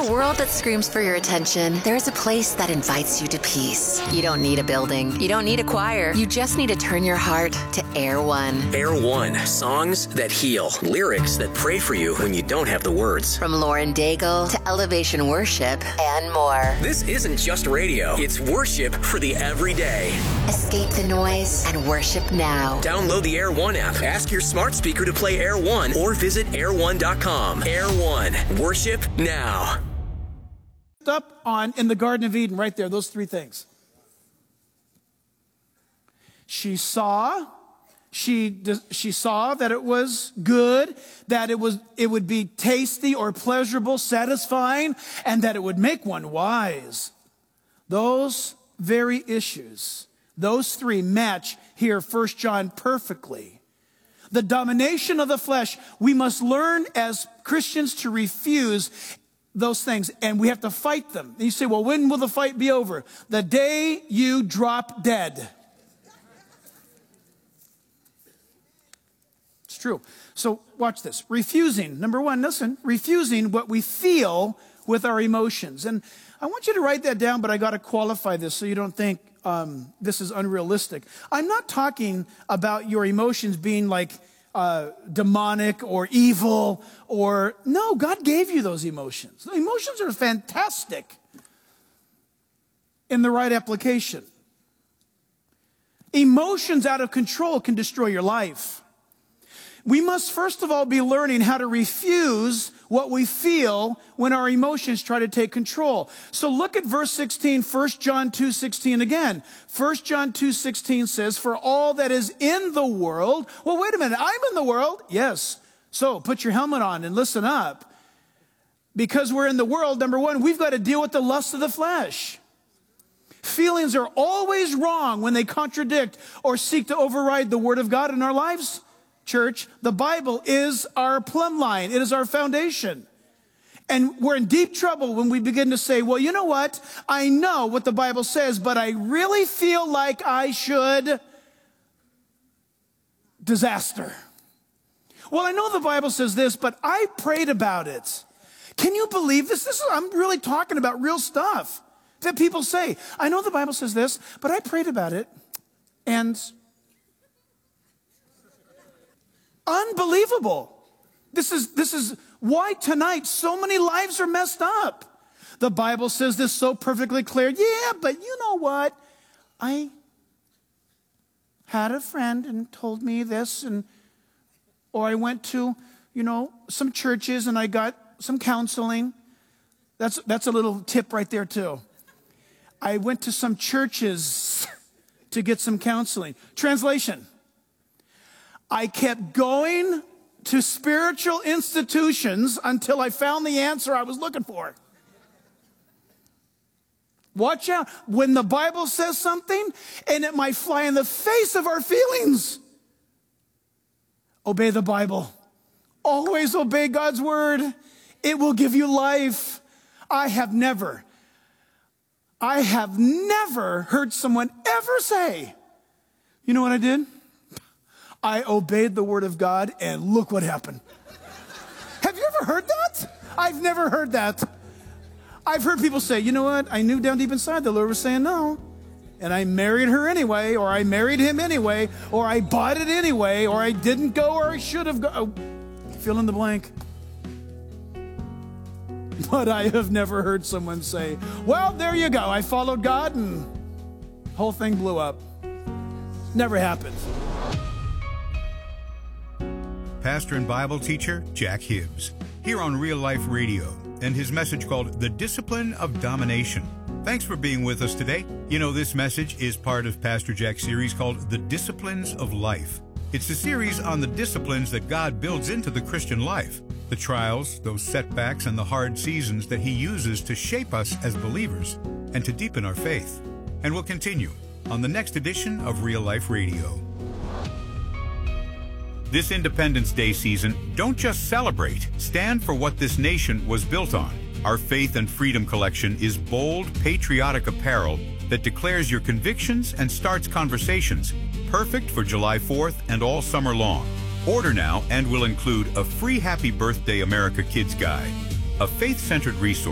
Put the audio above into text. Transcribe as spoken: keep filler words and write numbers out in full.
a world that screams for your attention, there's a place that invites you to peace. You don't need a building. You don't need a choir. You just need to turn your heart to Air One. Air One. Songs that heal. Lyrics that pray for you when you don't have the words. From Lauren Daigle to Elevation Worship and more. This isn't just radio. It's worship for the everyday. Escape the noise and worship now. Download the Air One app. Ask your smart speaker to play Air One or visit air one dot com. Air One. Worship now. Up on in the Garden of Eden, right there, those three things. She saw, she she saw that it was good, that it was it would be tasty or pleasurable, satisfying, and that it would make one wise. Those very issues, those three match here First John perfectly. The domination of the flesh, we must learn as Christians to refuse those things, and we have to fight them. And you say, well, when will the fight be over? The day you drop dead. It's true. So watch this. Refusing, number one, listen, refusing what we feel with our emotions. And I want you to write that down, but I got to qualify this so you don't think um, this is unrealistic. I'm not talking about your emotions being like uh, demonic or evil or, no, God gave you those emotions. The emotions are fantastic in the right application. Emotions out of control can destroy your life. We must first of all be learning how to refuse what we feel when our emotions try to take control. So look at verse sixteen, First John two sixteen again. First John two sixteen says, for all that is in the world. Well, wait a minute, I'm in the world. Yes. So put your helmet on and listen up. Because we're in the world, number one, we've got to deal with the lust of the flesh. Feelings are always wrong when they contradict or seek to override the word of God in our lives. Church, the Bible is our plumb line. It is our foundation. And we're in deep trouble when we begin to say, well, you know what? I know what the Bible says, but I really feel like I should. Disaster. Well, I know the Bible says this, but I prayed about it. Can you believe this? This is, I'm really talking about real stuff that people say. I know the Bible says this, but I prayed about it. And unbelievable. This is, this is why tonight so many lives are messed up. The Bible says this so perfectly clear. Yeah, but you know what? I had a friend and told me this, and or I went to, you know, some churches and I got some counseling. That's, that's a little tip right there too. I went to some churches to get some counseling. Translation. I kept going to spiritual institutions until I found the answer I was looking for. Watch out. When the Bible says something, and it might fly in the face of our feelings, obey the Bible. Always obey God's word. It will give you life. I have never, I have never heard someone ever say, you know what I did? I obeyed the word of God, and look what happened. Have you ever heard that? I've never heard that. I've heard people say, you know what? I knew down deep inside the Lord was saying no. And I married her anyway, or I married him anyway, or I bought it anyway, or I didn't go, or I should have gone. Oh, fill in the blank. But I have never heard someone say, well, there you go. I followed God, and the whole thing blew up. Never happened. Pastor and Bible teacher Jack Hibbs, here on Real Life Radio, and his message called The Discipline of Domination. Thanks for being with us today. You know, this message is part of Pastor Jack's series called The Disciplines of Life. It's a series on the disciplines that God builds into the Christian life, the trials, those setbacks, and the hard seasons that he uses to shape us as believers and to deepen our faith. And we'll continue on the next edition of Real Life Radio. This Independence Day season, don't just celebrate. Stand for what this nation was built on. Our Faith and Freedom collection is bold, patriotic apparel that declares your convictions and starts conversations. Perfect for July fourth and all summer long. Order now and will include a free Happy Birthday America Kids Guide, a faith-centered resource